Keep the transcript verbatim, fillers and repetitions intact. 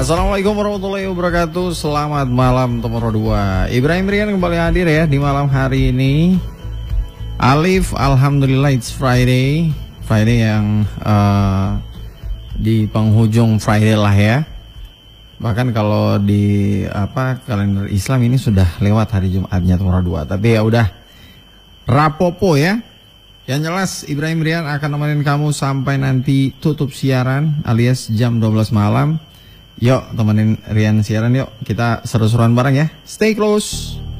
Assalamualaikum warahmatullahi wabarakatuh. Selamat malam Tomoro dua. Ibrahim Rian kembali hadir ya di malam hari ini. Alif, alhamdulillah it's Friday. Friday yang uh, di penghujung Friday lah ya. Bahkan kalau di apa kalender Islam ini sudah lewat hari Jumatnya Tomoro dua. Tapi ya udah rapopo ya. Yang jelas Ibrahim Rian akan nemenin kamu sampai nanti tutup siaran alias jam dua belas malam. Yuk temenin Rian siaran yuk. Kita seru-seruan bareng ya. Stay close.